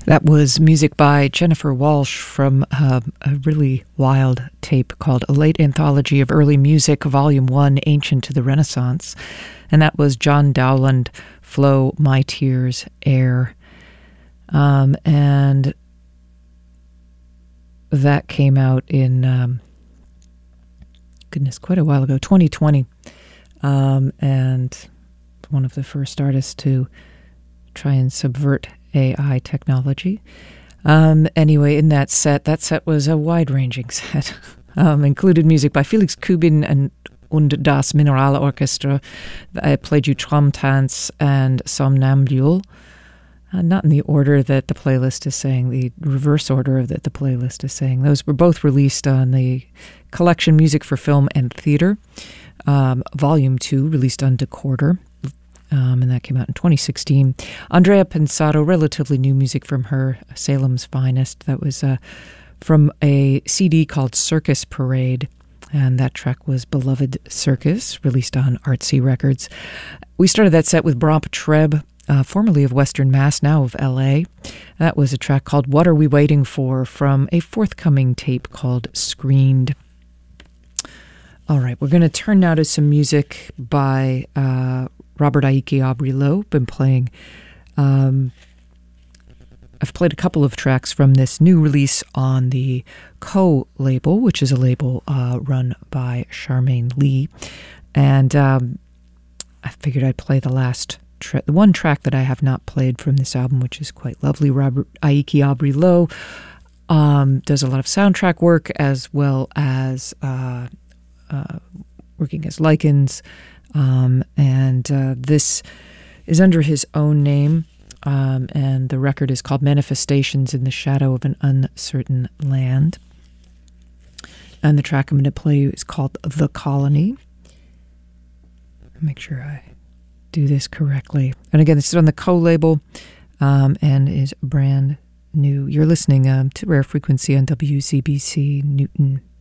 That was music by Jennifer Walsh from a really wild tape called A Late Anthology of Early Music, Volume 1, Ancient to the Renaissance. And that was John Dowland, Flow, My Tears, Air. And that came out in, quite a while ago, 2020. And one of the first artists to try and subvert AI technology. Anyway, in that set was a wide-ranging set. Included music by Felix Kubin und das Mineralorchestra. I played you Traumtanz and Somnambule. Not in the order that the playlist is saying, the reverse order that the playlist is saying. Those were both released on the collection Music for Film and Theater, Volume 2, released on Decorder. And that came out in 2016. Andrea Pensado, relatively new music from her, Salem's Finest. That was from a CD called Circus Parade, and that track was Beloved Circus, released on Artsy Records. We started that set with Bramp Treb, formerly of Western Mass, now of L.A. That was a track called What Are We Waiting For, from a forthcoming tape called Screened. All right, we're going to turn now to some music by Robert Aiki Aubry-Lowe. Been playing, I've played a couple of tracks from this new release on the Co label, which is a label run by Charmaine Lee. And I figured I'd play the one track that I have not played from this album, which is quite lovely. Robert Aiki Aubry-Lowe does a lot of soundtrack work, as well as working as Likens. And this is under his own name, and the record is called Manifestations in the Shadow of an Uncertain Land. And the track I'm going to play is called The Colony. Make sure I do this correctly. And again, this is on the Co label, and is brand new. You're listening to Rare Frequency on WCBC Newton.